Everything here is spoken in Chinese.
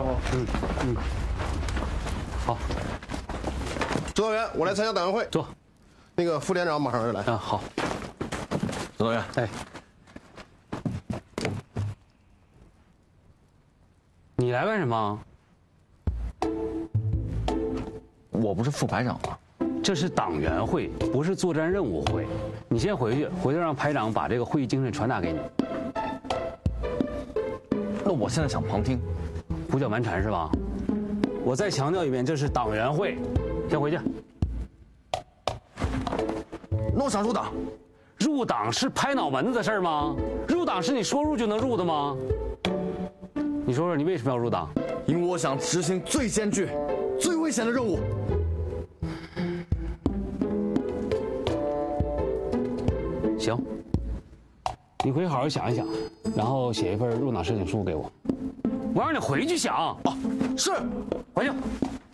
活。 好， 指导员，我来参加党员会。 坐。 那个副连长马上就来。 啊，好。 指导员， 哎，你来干什么？ 我不是副排长吗？ 这是党员会，不是作战任务会。你先回去，回头让排长把这个会议精神传达给你。 那我现在想旁听， 胡搅蛮缠是吧？我再强调一遍，这是党员会，先回去。 那我想入党。 入党是拍脑门子的事儿吗？入党是你说入就能入的吗？你说说，你为什么要入党？ 因为我想执行最艰巨、最危险的任务。 行，你回去好好想一想，然后写一份入党申请书给我。我让你回去想。 是， 回去。